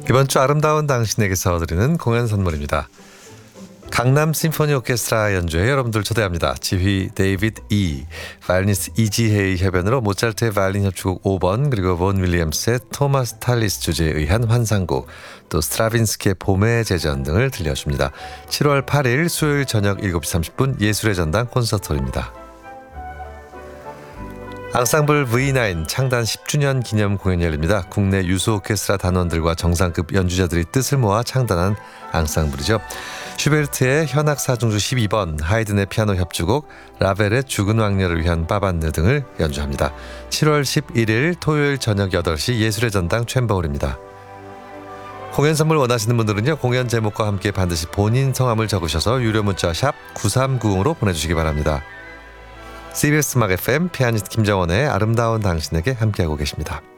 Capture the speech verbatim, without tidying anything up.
이번 주 아름다운 당신에게서 드리는 공연 선물입니다. 강남 심포니 오케스트라 연주회 여러분들 초대합니다. 지휘 데이비드 이, 바이올리니스트 이지혜의 협연으로 모차르트의 바이올린 협주곡 오 번, 그리고 본 윌리엄스의 토마스 탈리스 주제에 의한 환상곡, 또 스트라빈스키의 봄의 제전 등을 들려줍니다. 칠월 팔일 수요일 저녁 일곱 시 삼십 분 예술의 전당 콘서트홀입니다. 앙상블 브이 나인 창단 십 주년 기념 공연이 열립니다. 국내 유수 오케스트라 단원들과 정상급 연주자들이 뜻을 모아 창단한 앙상블이죠. 슈베르트의 현악 사중주 십이 번, 하이든의 피아노 협주곡, 라벨의 죽은 왕녀를 위한 빠반느 등을 연주합니다. 칠월 십일일 토요일 저녁 여덟 시 예술의 전당 챔버홀입니다. 공연 선물 원하시는 분들은요, 공연 제목과 함께 반드시 본인 성함을 적으셔서 유료 문자 샵 구삼구공으로 보내주시기 바랍니다. 씨비에스 음악 에프엠 피아니스트 김정원의 아름다운 당신에게 함께하고 계십니다.